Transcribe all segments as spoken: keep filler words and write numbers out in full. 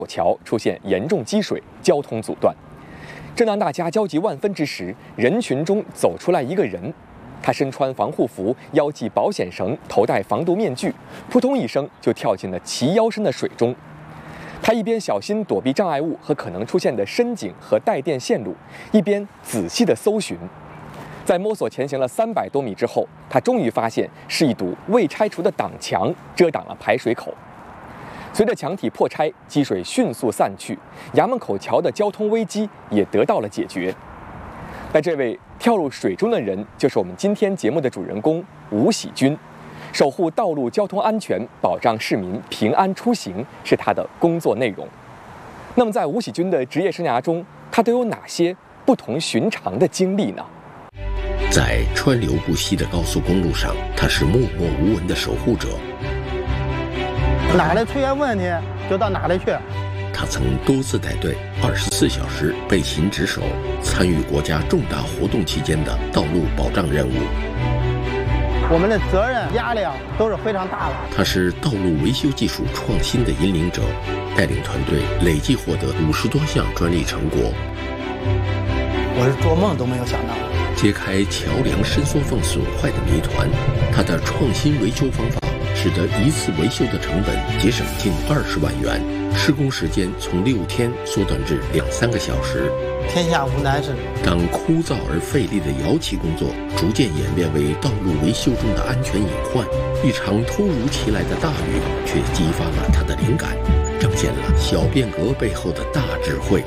桥出现严重积水，交通阻断。正当大家焦急万分之时，人群中走出来一个人，他身穿防护服，腰系保险绳，头戴防毒面具，扑通一声就跳进了齐腰深的水中。他一边小心躲避障碍物和可能出现的深井和带电线路，一边仔细地搜寻。在摸索前行了三百多米之后，他终于发现是一堵未拆除的挡墙遮挡了排水口。随着墙体破拆，积水迅速散去，衙门口桥的交通危机也得到了解决。那这位跳入水中的人，就是我们今天节目的主人公吴喜军。守护道路交通安全，保障市民平安出行，是他的工作内容。那么在吴喜军的职业生涯中，他都有哪些不同寻常的经历呢？ 在川流不息的高速公路上，他是默默无闻的守护者。 哪里出现问题就到哪里去。 他曾多次带队二十四小时备勤值守，参与国家重大活动期间的道路保障任务。 我们的责任压力都是非常大的。 他是道路维修技术创新的引领者，带领团队累计获得五十多项专利成果。 我是做梦都没有想到。 揭开桥梁伸缩缝损坏的谜团，他的创新维修方法使得一次维修的成本节省近二十万元，施工时间从六天缩短至两三个小时。 天下无难事。 当枯燥而费力的摇旗工作逐渐演变为道路维修中的安全隐患，一场突如其来的大雨却激发了他的灵感，彰显了小变革背后的大智慧。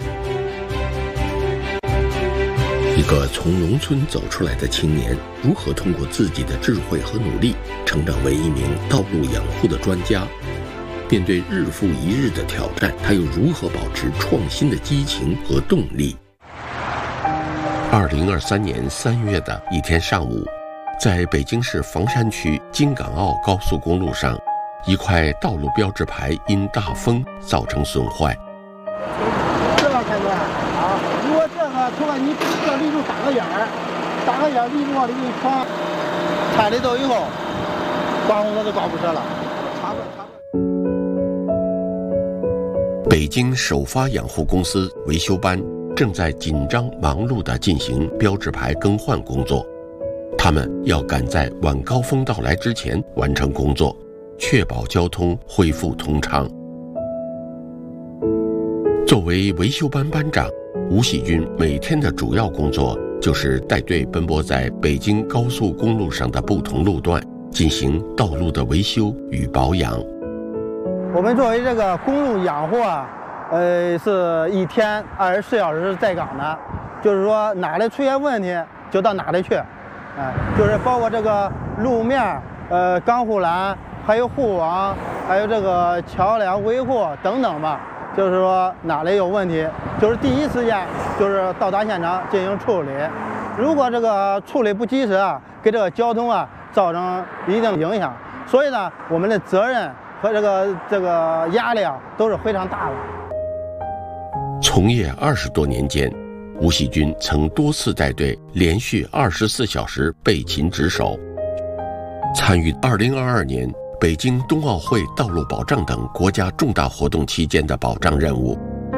一个从农村走出来的青年，如何通过自己的智慧和努力，成长为一名道路养护的专家？面对日复一日的挑战，他又如何保持创新的激情和动力？二零二三年三月的一天上午，在北京市房山区京港澳高速公路上，一块道路标志牌因大风造成损坏。 这个开关啊，如果这个除了你这立柱打个眼儿，打个眼儿立柱往里给你穿，拆了走以后，刮红色都刮不折了。查过查过。 北京首发养护公司维修班正在紧张忙碌地进行标志牌更换工作，他们要赶在晚高峰到来之前完成工作，确保交通恢复通畅。作为维修班班长，吴喜军每天的主要工作就是带队奔波在北京高速公路上的不同路段，进行道路的维修与保养。 我们作为这个公路养护啊，呃，是一天二十四小时在岗的，就是说哪里出现问题就到哪里去，哎、呃，就是包括这个路面、呃钢护栏，还有护网，还有这个桥梁维护等等吧。就是说哪里有问题，就是第一时间就是到达现场进行处理。如果这个处理不及时啊，给这个交通啊造成一定影响，所以呢，我们的责任和这个这个压力啊都是非常大的。 从业二十多年间，吴喜军曾多次带队连续二十四小时备勤值守，参与二零二二年北京冬奥会道路保障等国家重大活动期间的保障任务。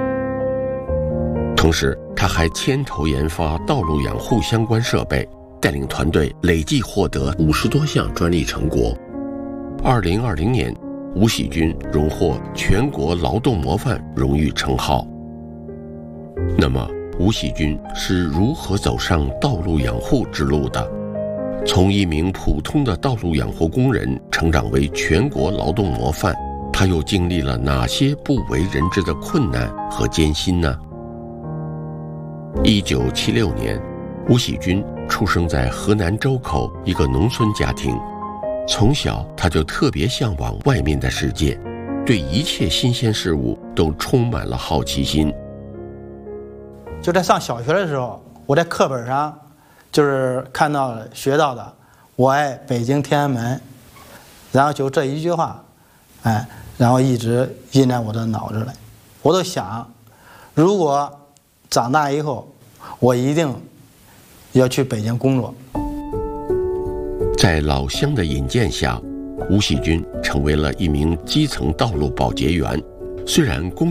同时，他还牵头研发道路养护相关设备，带领团队累计获得五十多项专利成果。二零二零年，吴喜军荣获全国劳动模范荣誉称号。那么，吴喜军是如何走上道路养护之路的？从一名普通的道路养护工人成长为全国劳动模范，他又经历了哪些不为人知的困难和艰辛呢？一九七六年，吴喜军出生在河南周口一个农村家庭。从小他就特别向往外面的世界，对一切新鲜事物都充满了好奇心。 就在上小学的时候，我在课本上就是看到了学到的我爱北京天安门，然后就这一句话，哎，然后一直印在我的脑子里。我都想，如果长大以后我一定要去北京工作。 在老乡的引荐下，吴喜军成为了一名基层道路保洁员。虽然工